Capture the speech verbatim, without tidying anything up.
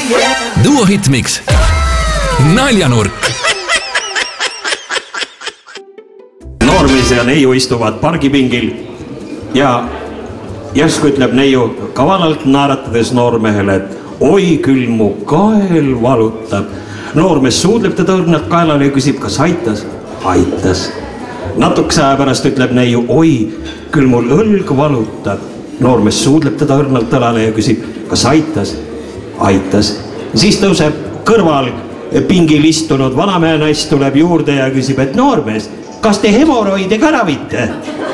Duo Hitmix. Naljanurk. Noormees ja neiu istuvad pargipingil ja järsku ütleb neiu kavalalt naeratades noormehele, et oi küll mu kael valutab. Noormees suudleb teda õrnalt kaelale ja küsib, kas aitas? Aitas. Natukese aja pärast ütleb neiu, oi küll mul õlg valutab. Noormees suudleb teda õrnalt õlale ja küsib, kas aitas? Aitas. Siis tõuseb kõrval pingil istunud vanamehe naist tuleb juurde ja küsib, et noormees, kas te hemoroide ka ravite?